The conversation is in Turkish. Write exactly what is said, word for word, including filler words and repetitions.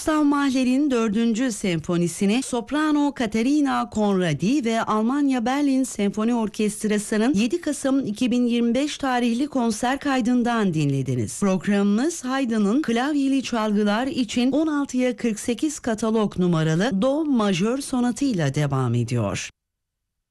Gustav Mahler'in dördüncü senfonisini soprano Katerina Conradi ve Almanya Berlin Senfoni Orkestrası'nın yedi Kasım iki bin yirmi beş tarihli konser kaydından dinlediniz. Programımız Haydn'ın klavyeli çalgılar için on altıya kırk sekiz katalog numaralı Do majör sonatıyla devam ediyor.